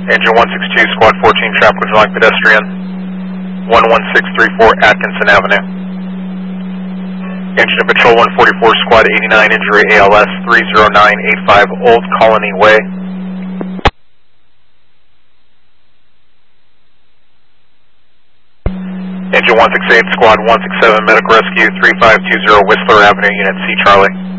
Engine 162, Squad 14, traffic controlling pedestrian, 11634 Atkinson Avenue. Engine of Patrol 144, Squad 89, injury ALS 30985 Old Colony Way. Engine 168, Squad 167, Medical Rescue 3520 Whistler Avenue, Unit C, Charlie.